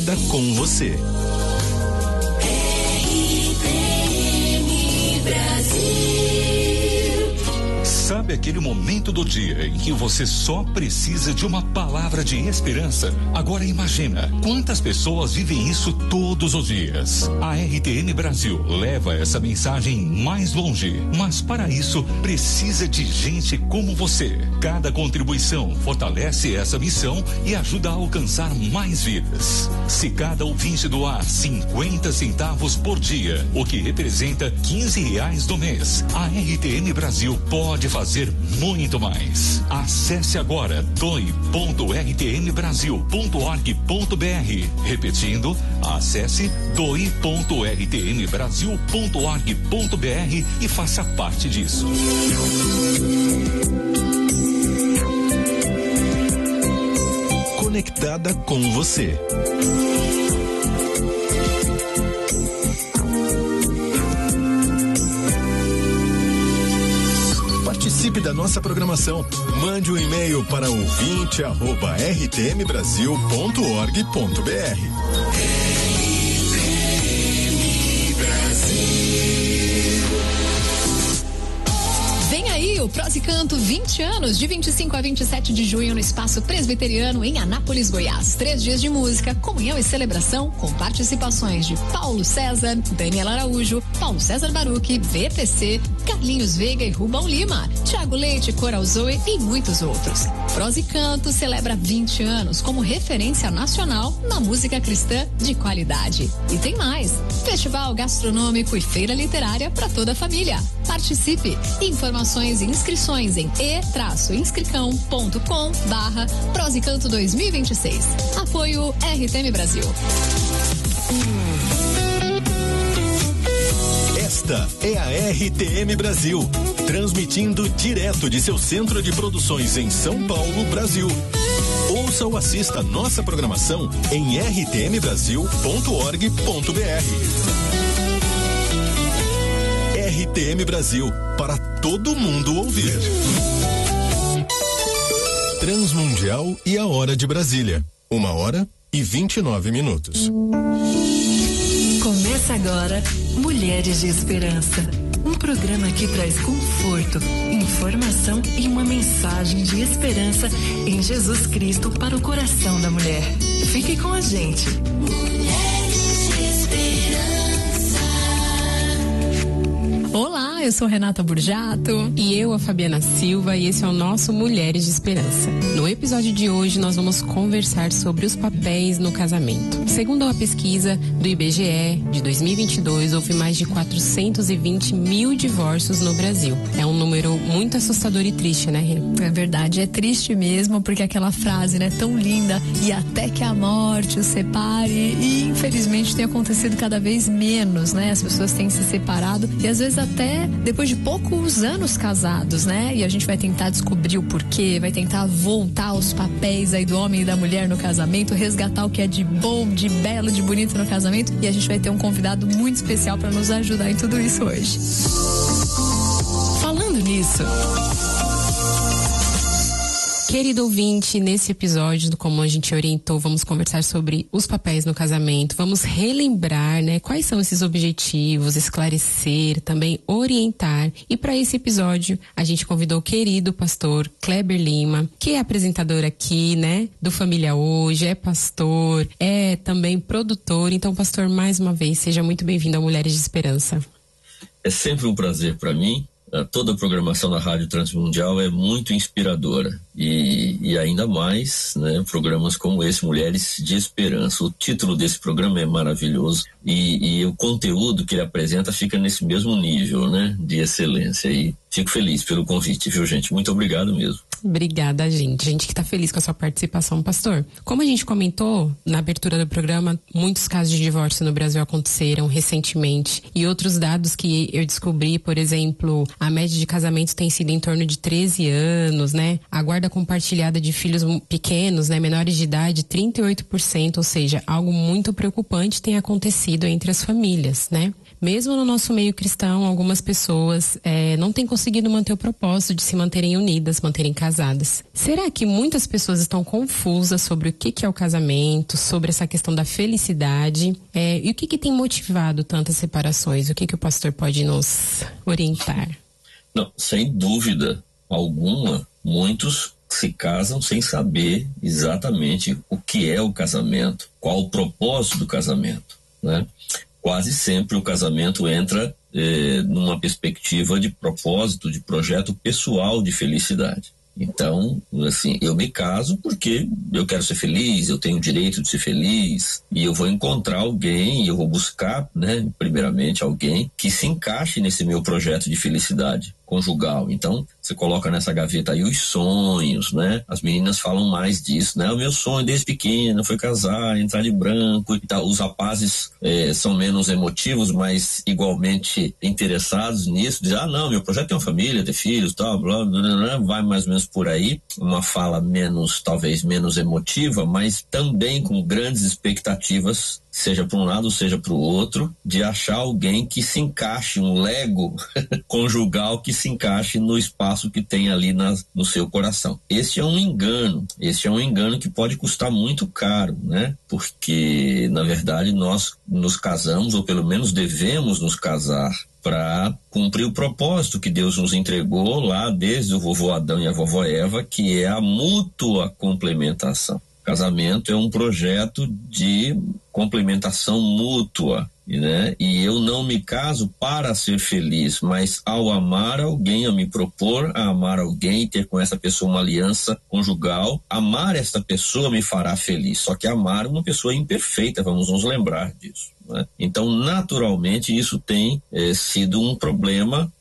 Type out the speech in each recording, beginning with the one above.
Com você. Sabe aquele momento do dia em que você só precisa de uma palavra de esperança? Agora imagina quantas pessoas vivem isso todos os dias. A RTM Brasil leva essa mensagem mais longe, mas para isso precisa de gente como você. Cada contribuição fortalece essa missão e ajuda a alcançar mais vidas. Se cada ouvinte doar 50 centavos por dia, o que representa R$15 no mês, a RTM Brasil pode fazer muito mais. Acesse agora doe.rtmbrasil.org.br. Repetindo, acesse doe.rtmbrasil.org.br e faça parte disso. Conectada com você. Participe da nossa programação. Mande um e-mail para ouvinte@rtmbrasil.org.br. Vem aí o Prosa e Canto 20 anos, de 25 a 27 de junho no Espaço Presbiteriano em Anápolis, Goiás. 3 dias de música, comunhão e celebração com participações de Paulo César, Daniel Araújo, Paulo César Baruch, VPC, Carlinhos Veiga e Rubão Lima, Thiago Leite, Coral Zoe e muitos outros. Prosa e Canto celebra 20 anos como referência nacional na música cristã de qualidade. E tem mais, festival gastronômico e feira literária para toda a família. Participe! Informações e inscrições em e-inscricão.com/Prosa e Canto 2026. Apoio RTM Brasil. Esta é a RTM Brasil, transmitindo direto de seu centro de produções em São Paulo, Brasil. Ouça ou assista nossa programação em rtmbrasil.org.br. RTM Brasil, para todo mundo ouvir. Transmundial e a Hora de Brasília. 1h29. Começa agora Mulheres de Esperança, um programa que traz conforto, informação e uma mensagem de esperança em Jesus Cristo para o coração da mulher. Fique com a gente. Mulheres de Esperança. Olá, eu sou Renata Burjato. E eu, a Fabiana Silva, e esse é o nosso Mulheres de Esperança. No episódio de hoje, nós vamos conversar sobre os papéis no casamento. Segundo a pesquisa do IBGE de 2022, houve mais de 420 mil divórcios no Brasil. É um número muito assustador e triste, né, Rê? É verdade, é triste mesmo, porque aquela frase, né, tão linda, e até que a morte os separe, e infelizmente tem acontecido cada vez menos, né? As pessoas têm se separado, e às vezes até depois de poucos anos casados, né? E a gente vai tentar descobrir o porquê, vai tentar voltar aos papéis aí do homem e da mulher no casamento, resgatar o que é de bom, de belo, de bonito no casamento, e a gente vai ter um convidado muito especial para nos ajudar em tudo isso hoje. Falando nisso, querido ouvinte, nesse episódio, como a gente orientou, vamos conversar sobre os papéis no casamento, vamos relembrar, né, quais são esses objetivos, esclarecer, também orientar. E para esse episódio, a gente convidou o querido pastor Kleber Lima, que é apresentador aqui, né, do Família Hoje, é pastor, é também produtor. Então, pastor, mais uma vez, seja muito bem-vindo ao Mulheres de Esperança. É sempre um prazer para mim. Toda a programação da Rádio Transmundial é muito inspiradora e ainda mais, né, programas como esse, Mulheres de Esperança. O título desse programa é maravilhoso e o conteúdo que ele apresenta fica nesse mesmo nível, né, de excelência, e fico feliz pelo convite, viu, gente? Muito obrigado mesmo. Obrigada, gente. A gente que está feliz com a sua participação, pastor. Como a gente comentou na abertura do programa, muitos casos de divórcio no Brasil aconteceram recentemente. E outros dados que eu descobri, por exemplo, a média de casamento tem sido em torno de 13 anos, né? A guarda compartilhada de filhos pequenos, né, menores de idade, 38%, ou seja, algo muito preocupante tem acontecido entre as famílias, né? mesmo no nosso meio cristão, algumas pessoas não têm conseguido manter o propósito de se manterem unidas, manterem casadas. Será que muitas pessoas estão confusas sobre o que é o casamento, sobre essa questão da felicidade? E o que tem motivado tantas separações? O que o pastor pode nos orientar? Não, sem dúvida alguma, muitos se casam sem saber exatamente o que é o casamento, qual o propósito do casamento, né? Quase sempre o casamento entra numa perspectiva de propósito, de projeto pessoal de felicidade. Então, assim, eu me caso porque eu quero ser feliz, eu tenho o direito de ser feliz, e eu vou encontrar alguém, eu vou buscar, né, primeiramente alguém que se encaixe nesse meu projeto de felicidade conjugal. Então, você coloca nessa gaveta aí os sonhos, né? As meninas falam mais disso, né? O meu sonho desde pequena foi casar, entrar de branco e tal. Os rapazes são menos emotivos, mas igualmente interessados nisso. Dizem, não, meu projeto é ter uma família, ter filhos, tal, blá, blá, blá, vai mais ou menos por aí. Uma fala talvez menos emotiva, mas também com grandes expectativas, seja para um lado, seja para o outro, de achar alguém que se encaixe, um Lego conjugal que se encaixe no espaço que tem ali no seu coração. Esse é um engano que pode custar muito caro, né? Porque, na verdade, nós nos casamos, ou pelo menos devemos nos casar, para cumprir o propósito que Deus nos entregou lá desde o vovô Adão e a vovó Eva, que é a mútua complementação. Casamento é um projeto de complementação mútua, né? E eu não me caso para ser feliz, mas ao amar alguém, ao me propor a amar alguém, ter com essa pessoa uma aliança conjugal, amar essa pessoa me fará feliz. Só que amar uma pessoa imperfeita, vamos nos lembrar disso, né? Então, naturalmente, isso tem sido um problema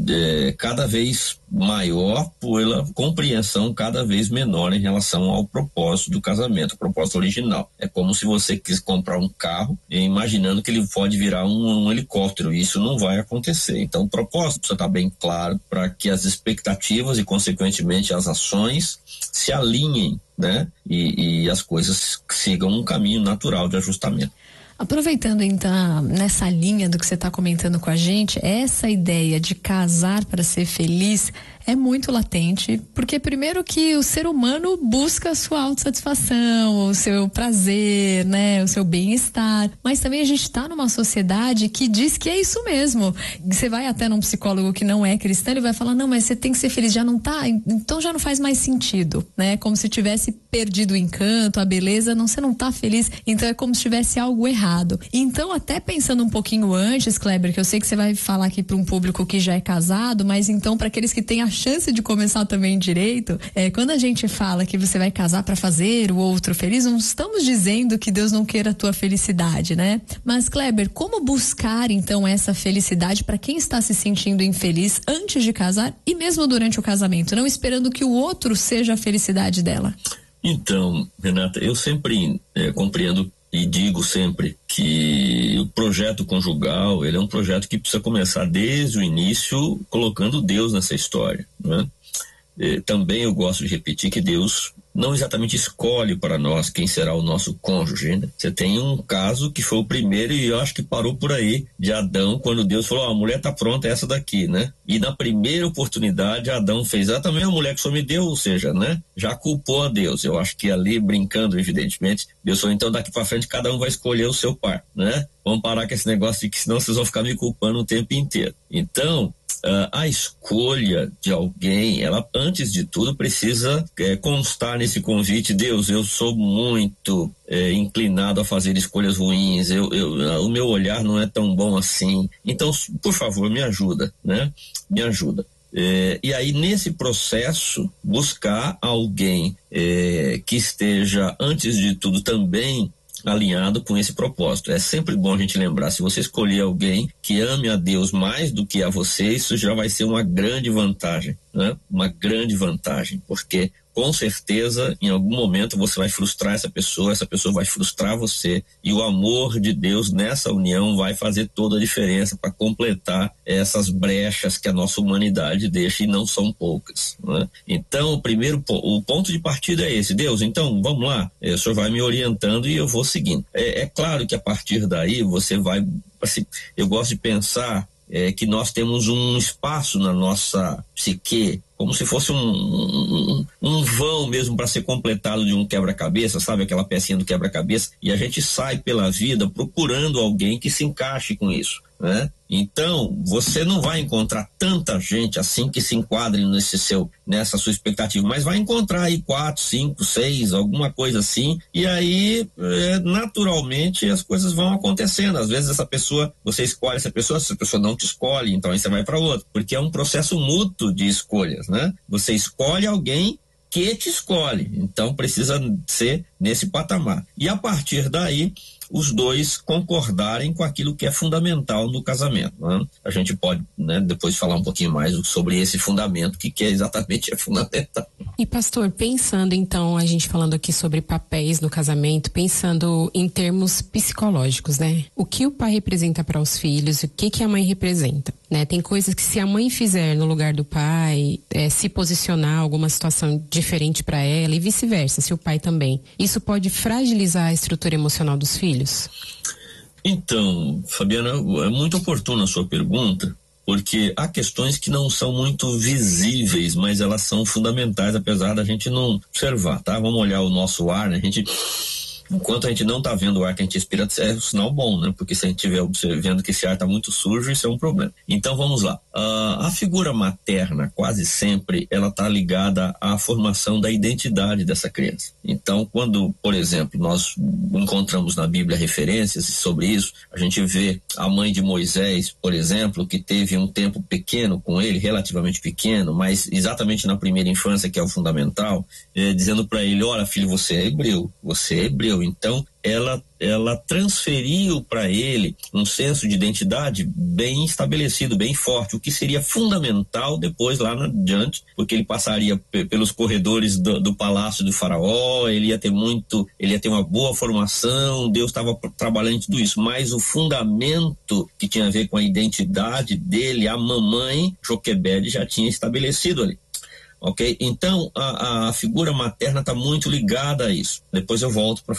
cada vez maior pela compreensão cada vez menor em relação ao propósito do casamento, o propósito original. É como se você quis comprar um carro imaginando que ele pode virar um helicóptero, e isso não vai acontecer. Então, o propósito precisa estar bem claro para que as expectativas e, consequentemente, as ações se alinhem, né? E as coisas sigam um caminho natural de ajustamento. Aproveitando então nessa linha do que você está comentando com a gente, essa ideia de casar para ser feliz é muito latente, porque primeiro que o ser humano busca a sua autossatisfação, o seu prazer, né, o seu bem-estar, mas também a gente está numa sociedade que diz que é isso mesmo. Você vai até num psicólogo que não é cristão, ele vai falar, não, mas você tem que ser feliz, já não tá, então já não faz mais sentido, né, como se tivesse perdido o encanto, a beleza, não, você não tá feliz, então é como se tivesse algo errado. Então, até pensando um pouquinho antes, Kleber, que eu sei que você vai falar aqui para um público que já é casado, mas então para aqueles que têm a chance de começar também direito, quando a gente fala que você vai casar para fazer o outro feliz, não estamos dizendo que Deus não queira a tua felicidade, né? Mas, Kleber, como buscar então essa felicidade para quem está se sentindo infeliz antes de casar e mesmo durante o casamento, não esperando que o outro seja a felicidade dela? Então, Renata, eu sempre compreendo e digo sempre que o projeto conjugal, ele é um projeto que precisa começar desde o início colocando Deus nessa história, né? Também eu gosto de repetir que Deus não exatamente escolhe para nós quem será o nosso cônjuge, né? Você tem um caso que foi o primeiro e eu acho que parou por aí, de Adão, quando Deus falou, a mulher tá pronta, é essa daqui, né? E na primeira oportunidade Adão fez, também a mulher que o Senhor me deu, ou seja, né? Já culpou a Deus. Eu acho que ali, brincando, evidentemente, Deus falou, então daqui para frente cada um vai escolher o seu par, né? Vamos parar com esse negócio de que senão vocês vão ficar me culpando o tempo inteiro. Então, a escolha de alguém, ela antes de tudo precisa constar nesse convite, Deus, eu sou muito inclinado a fazer escolhas ruins, o meu olhar não é tão bom assim, então por favor me ajuda, né? Me ajuda. E aí nesse processo buscar alguém que esteja antes de tudo também alinhado com esse propósito. É sempre bom a gente lembrar, se você escolher alguém que ame a Deus mais do que a você, isso já vai ser uma grande vantagem, né? Uma grande vantagem, porque com certeza, em algum momento você vai frustrar essa pessoa vai frustrar você, e o amor de Deus nessa união vai fazer toda a diferença para completar essas brechas que a nossa humanidade deixa, e não são poucas, né? Então, o ponto de partida é esse. Deus, então, vamos lá, o senhor vai me orientando e eu vou seguindo. É claro que a partir daí você vai, assim, eu gosto de pensar que nós temos um espaço na nossa psique, como se fosse um vão mesmo para ser completado de um quebra-cabeça, sabe? Aquela pecinha do quebra-cabeça, e a gente sai pela vida procurando alguém que se encaixe com isso, né? Então, você não vai encontrar tanta gente assim que se enquadre nessa sua expectativa, mas vai encontrar aí 4, 5, 6, alguma coisa assim, e aí naturalmente as coisas vão acontecendo. Às vezes você escolhe essa pessoa não te escolhe, então aí você vai para outra, porque é um processo mútuo de escolhas, né? Você escolhe alguém que te escolhe, então precisa ser nesse patamar. E a partir daí, os dois concordarem com aquilo que é fundamental no casamento, né? A gente pode, né, depois falar um pouquinho mais sobre esse fundamento, que exatamente é fundamental. E pastor, pensando então, a gente falando aqui sobre papéis no casamento, pensando em termos psicológicos, né? O que o pai representa para os filhos, o que a mãe representa, né? Tem coisas que se a mãe fizer no lugar do pai, se posicionar alguma situação diferente para ela e vice-versa, se o pai também, isso pode fragilizar a estrutura emocional dos filhos? Então, Fabiana, é muito oportuna a sua pergunta, porque há questões que não são muito visíveis, mas elas são fundamentais, apesar da gente não observar, tá? Vamos olhar o nosso ar, né? Enquanto a gente não está vendo o ar que a gente respira, é um sinal bom, né? Porque se a gente estiver observando que esse ar está muito sujo, isso é um problema. Então vamos lá. A figura materna, quase sempre, ela está ligada à formação da identidade dessa criança. Então, quando, por exemplo, nós encontramos na Bíblia referências sobre isso, a gente vê a mãe de Moisés, por exemplo, que teve um tempo pequeno com ele, relativamente pequeno, mas exatamente na primeira infância, que é o fundamental, dizendo para ele: olha, filho, você é hebreu. Então, ela transferiu para ele um senso de identidade bem estabelecido, bem forte, o que seria fundamental depois lá adiante, porque ele passaria pelos corredores do palácio do faraó, ele ia ter uma boa formação, Deus estava trabalhando em tudo isso, mas o fundamento que tinha a ver com a identidade dele, a mamãe Joquebede já tinha estabelecido ali. Ok? Então, a figura materna está muito ligada a isso. Depois eu volto para